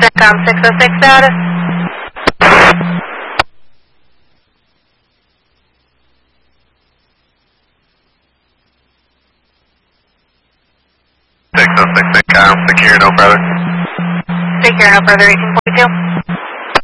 SETCOM 606 status. 606 SETCOM, secure, no further. Secure, no further, 18.2.